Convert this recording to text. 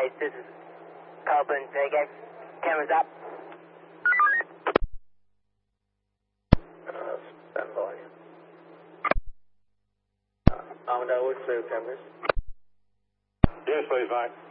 base. This is Copeland, Sergey. Cameras up. Stand by. Armadale, would clear cameras. Yes, please, mate.